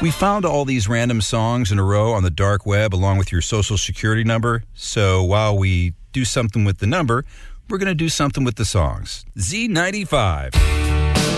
We found all these random songs in a row on the dark web along with your social security number. So while we do something with the number, we're going to do something with the songs. Z95.